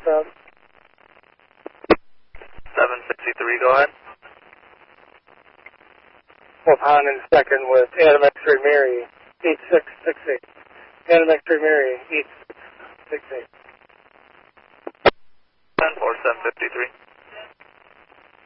up. 763, go ahead. Wolf Hound in second with Adam X-Ray Mary, 8668. Adam X-Ray Mary, 8668. 10-4753.